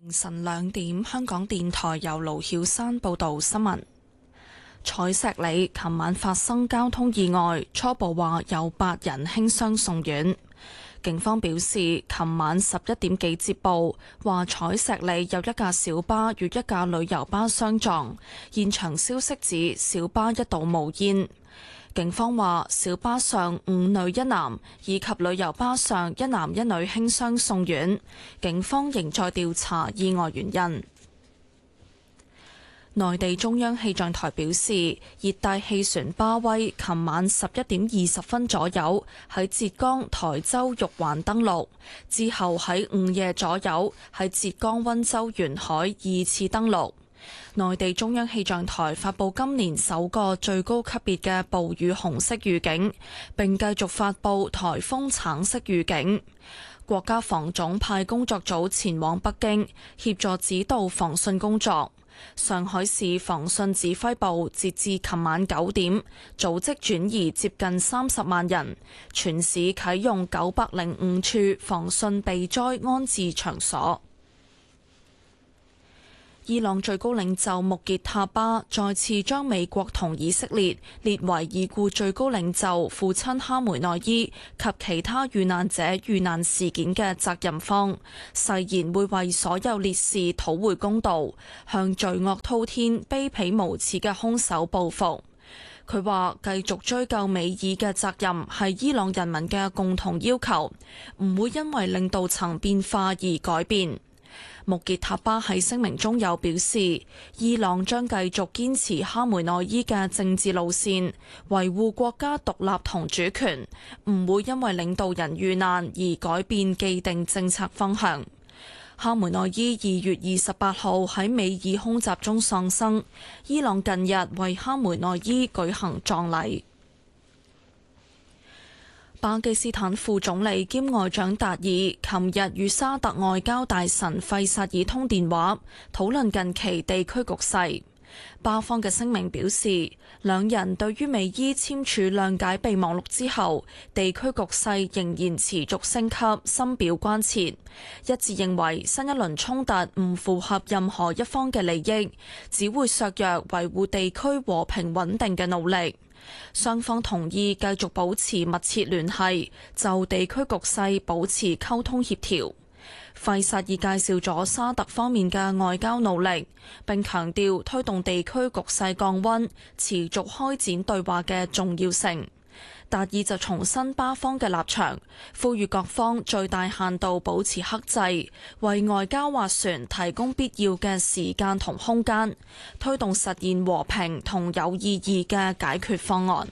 凌晨2點，香港電台由盧曉山報道新聞。彩石里琴晚發生交通意外，初步話有8人輕傷送院。警方表示，琴晚11點幾接報，話彩石里有一架小巴與一架旅遊巴相撞，現場消息指小巴一度冒煙。警方話，小巴上5女1男，以及旅遊巴上1男1女輕傷送院。警方仍在調查意外原因。內地中央氣象台表示，熱帶氣旋巴威琴晚11點20分左右喺浙江台州玉環登陸，之後喺午夜左右喺浙江溫州沿海2次登陸。內地中央氣象台發布今年首個最高級別嘅暴雨紅色預警，並繼續發布颱風橙色預警。國家防總派工作組前往北京協助指導防汛工作。上海市防汛指揮部截至琴晚9點，組織轉移接近30萬人，全市啟用905處防汛避災安置場所。伊朗最高領袖穆傑塔巴再次將美國同以色列列為已故最高領袖父親哈梅內伊及其他遇難者遇難事件嘅責任方，誓言會為所有烈士討回公道，向罪惡滔天、卑鄙無恥嘅兇手報復。佢話繼續追究美伊嘅責任係伊朗人民嘅共同要求，唔會因為領導層變化而改變。穆傑塔巴喺聲明中有表示，伊朗將繼續堅持哈梅內伊嘅政治路線，維護國家獨立同主權，唔會因為領導人遇難而改變既定政策方向。哈梅內伊2月28號喺美爾空襲中喪生，伊朗近日為哈梅內伊舉行葬禮。巴基斯坦副總理兼外長達爾琴日與沙特外交大臣費薩爾通電話，討論近期地區局勢。巴方嘅聲明表示，兩人對於美伊簽署諒解備忘錄之後，地區局勢仍然持續升級，深表關切，一致認為新一輪衝突唔符合任何一方嘅利益，只會削弱維護地區和平穩定嘅努力。雙方同意繼續保持密切聯繫，就地區局勢保持溝通協調。費薩爾介紹咗沙特方面嘅外交努力，並強調推動地區局勢降溫、持續開展對話嘅重要性。達爾就重申巴方嘅立場，呼籲各方最大限度保持克制，為外交斡旋提供必要嘅時間同空間，推動實現和平同有意義嘅解決方案。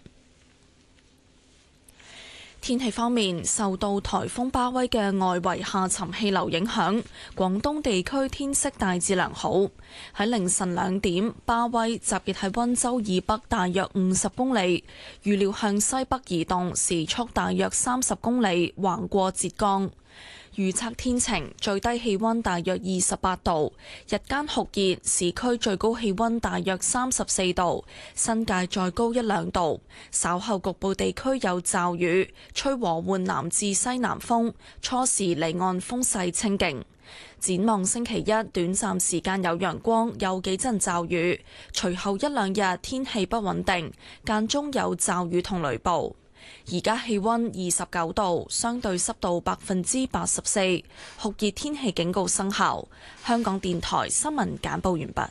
天氣方面，受到颱風巴威嘅外圍下沉氣流影響，廣東地區天色大致良好。喺凌晨2點，巴威集結喺溫州以北大約50公里，預料向西北移動，時速大約30公里，橫過浙江。預測天晴，最低氣溫大約28度，日間酷熱，市區最高氣溫大約34度，新界再高1-2度。稍後局部地區有驟雨，吹和緩南至西南風，初時離岸風勢清勁。展望星期一，短暫時間有陽光，有幾陣驟雨，隨後1-2日天氣不穩定，間中有驟雨同雷暴。而家氣溫29度，相對濕度84%，酷熱天氣警告生效。香港電台新聞簡報完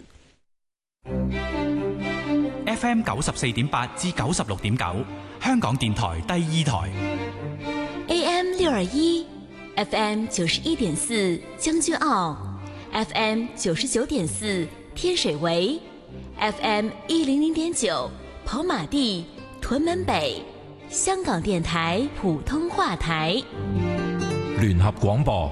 畢。FM 94.8至96.9，香港電台第2台。 AM 621， FM 91.4，將軍澳 ，FM 99.4，天水圍 ，FM 100.9，跑馬地、屯門北。香港電台普通話台， 聯合廣播。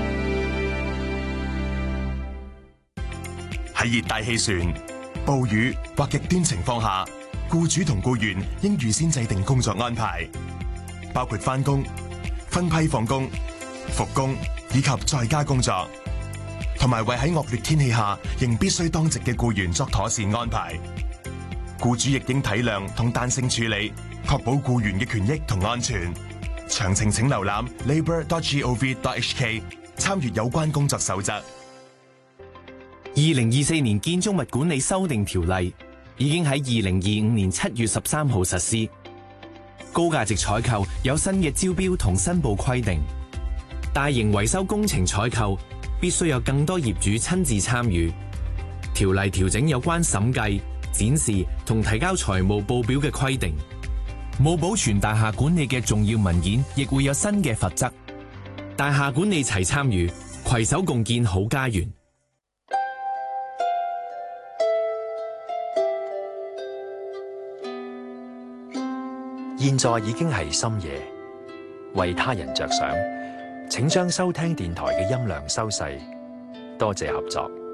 喺熱帶氣旋、暴雨或極端情況下，僱主同僱員應預先制定工作安排，包括返工、分批放工、復工以及在家工作，同埋為喺惡劣天氣下仍必須當值嘅僱員作妥善安排。僱主亦應體諒同彈性處理，確保僱員嘅權益同安全。詳情請瀏覽 labour.gov.hk， 參閱有關工作守則。 2024年建築物管理修訂條例已經喺2025年7月13號實施。高價值採購有新嘅招標同申報規定，大型維修工程採購必須有更多業主親自參與。條例調整有關審計、展示同提交財務報表嘅規定。冇保存大廈管理嘅重要文件，亦會有新嘅罰則。大廈管理齊參與，攜手共建好家園。 現在已經係深夜，為他人着想，請將收聽電台嘅音量收細。多謝合作。